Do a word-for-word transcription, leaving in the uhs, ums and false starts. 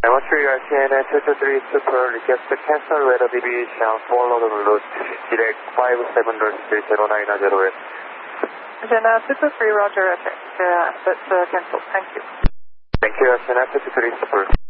Number three, R T N two two three Super, request to cancel weather deviation, follow the route, direct five seven three zero nine zero eight. Then uh, two two three, roger, check. Uh, that's uh, cancelled. Thank you. Thank you, R T N two two three Super.